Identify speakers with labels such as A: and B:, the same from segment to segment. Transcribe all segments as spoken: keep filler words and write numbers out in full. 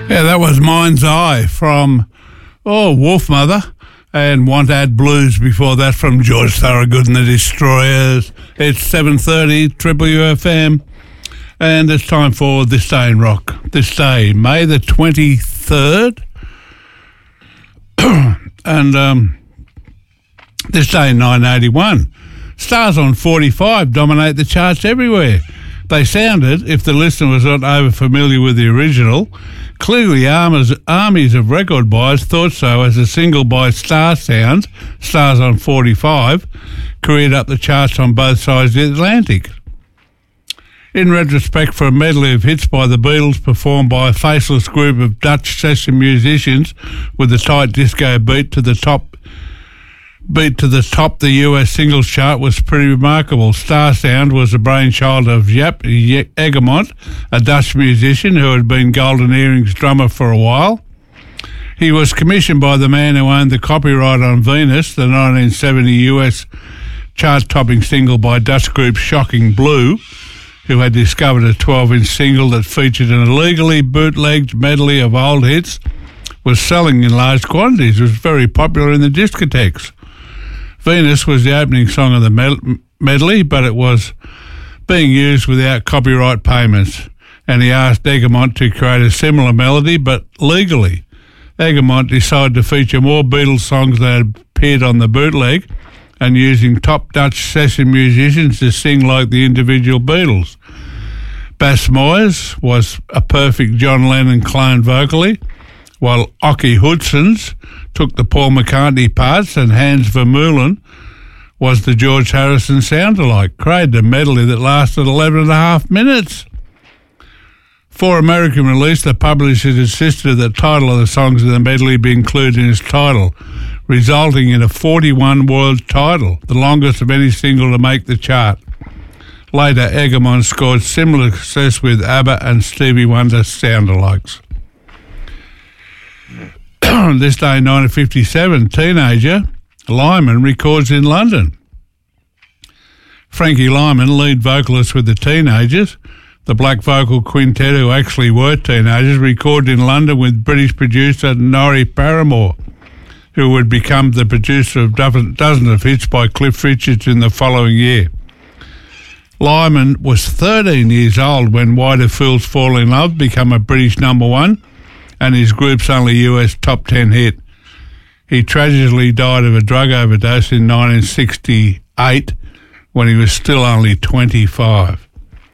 A: Yeah, that was Mind's Eye from, oh, Wolfmother, and Want Ad Blues before that from George Thorogood and the Destroyers. It's seven thirty, Triple U F M, and it's time for This Day in Rock. This day, May the twenty-third, and um, this day in nineteen eighty-one, Stars on forty-five dominate the charts everywhere. They sounded, if the listener was not over familiar with the original, clearly armies, armies of record buyers thought so, as a single by Star Sounds, Stars on forty-five, careered up the charts on both sides of the Atlantic. In retrospect, for a medley of hits by the Beatles performed by a faceless group of Dutch session musicians with a tight disco beat to the top beat to the top the U S singles chart was pretty remarkable. Star Sound was the brainchild of Jaap Egermont, a Dutch musician who had been Golden Earrings drummer for a while. He was commissioned by the man who owned the copyright on Venus, the nineteen seventy U S chart-topping single by Dutch group Shocking Blue, who had discovered a twelve-inch single that featured an illegally bootlegged medley of old hits, was selling in large quantities. It was very popular in the discotheques. Venus was the opening song of the med- medley, but it was being used without copyright payments, and he asked Egermont to create a similar melody, but legally. Egermont decided to feature more Beatles songs that had appeared on the bootleg, and using top Dutch session musicians to sing like the individual Beatles. Bas Moyes was a perfect John Lennon clone vocally, while Okie Hudson's took the Paul McCartney parts, and Hans Vermeulen was the George Harrison sound-alike, created a medley that lasted eleven and a half minutes. For American release, the publisher insisted that the title of the songs of the medley be included in its title, resulting in a forty-one world title, the longest of any single to make the chart. Later, Egermont scored similar success with ABBA and Stevie Wonder sound-alikes. This day in nineteen fifty-seven, teenager Lyman records in London. Frankie Lyman, lead vocalist with the Teenagers, the black vocal quintet who actually were teenagers, recorded in London with British producer Norrie Paramore, who would become the producer of dozens of hits by Cliff Richards in the following year. Lyman was thirteen years old when Why Do Fools Fall in Love became a British number one, and his group's only U S top ten hit. He tragically died of a drug overdose in nineteen sixty-eight when he was still only twenty-five.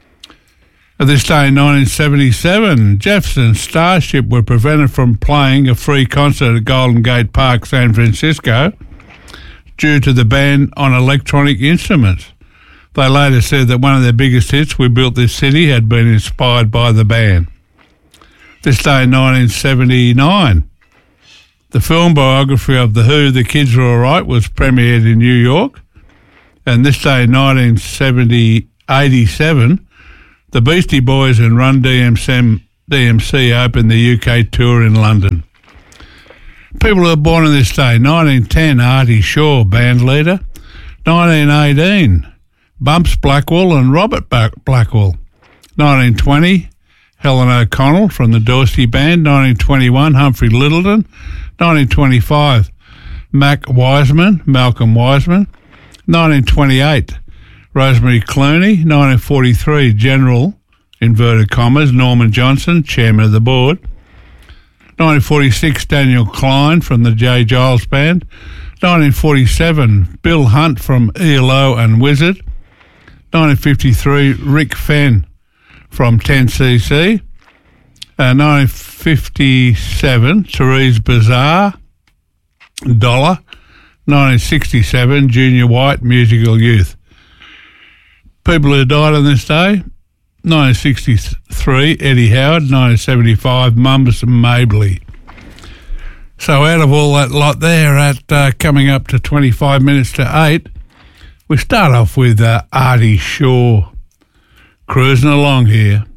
A: At this day in nineteen seventy-seven, Jefferson Starship were prevented from playing a free concert at Golden Gate Park, San Francisco, due to the ban on electronic instruments. They later said that one of their biggest hits, We Built This City, had been inspired by the ban. This day in nineteen seventy-nine, the film biography of The Who, The Kids Were Alright, was premiered in New York. And this day in nineteen eighty-seven, the Beastie Boys and Run D M C opened the U K tour in London. People who were born on this day: nineteen ten, Artie Shaw, band leader. nineteen eighteen, Bumps Blackwell and Robert Blackwell. nineteen twenty, Helen O'Connell from the Dorsey Band. nineteen twenty-one, Humphrey Lyttelton. nineteen twenty-five, Mac Wiseman, Malcolm Wiseman. nineteen twenty-eight, Rosemary Clooney. nineteen forty-three, General, inverted commas, Norman Johnson, chairman of the board. nineteen forty-six, Daniel Klein from the J. Giles Band. nineteen forty-seven, Bill Hunt from E L O and Wizard. nineteen fifty-three, Rick Fenn from ten C C. Uh, nineteen fifty-seven, Therese Bazaar, Dollar. nineteen sixty-seven, Junior White, Musical Youth. People who died on this day: nineteen sixty-three, Eddie Howard. nineteen seventy-five, Mums Mabley. So out of all that lot there, at uh, coming up to twenty-five minutes to eight, we start off with uh, Artie Shaw cruising along here.